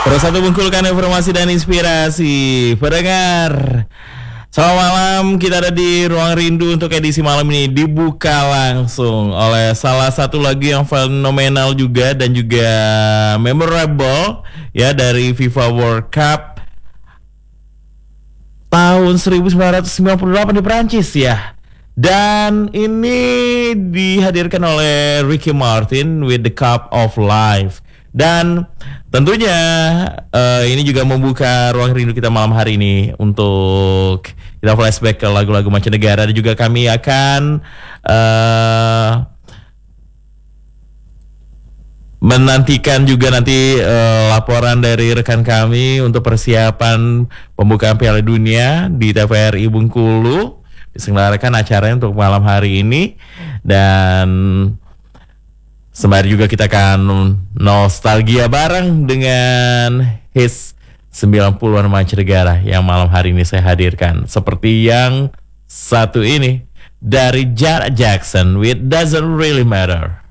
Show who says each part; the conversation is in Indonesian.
Speaker 1: Terus satu bungkulkan informasi dan inspirasi pendengar. Selamat malam, kita ada di Ruang Rindu untuk edisi malam ini dibuka langsung oleh salah satu lagu yang fenomenal juga dan juga memorable ya dari FIFA World Cup tahun 1998 di Prancis ya. Dan ini dihadirkan oleh Ricky Martin with the Cup of Life. Dan tentunya ini juga membuka ruang rindu kita malam hari ini untuk kita flashback ke lagu-lagu mancanegara. Dan juga kami akan menantikan juga nanti laporan dari rekan kami untuk persiapan pembukaan Piala Dunia di TVRI Bengkulu. Diselenggarakan acaranya untuk malam hari ini. Dan sembari juga kita akan nostalgia bareng dengan hits 90-an mancanegara yang malam hari ini saya hadirkan. Seperti yang satu ini dari Janet Jackson with Doesn't Really Matter.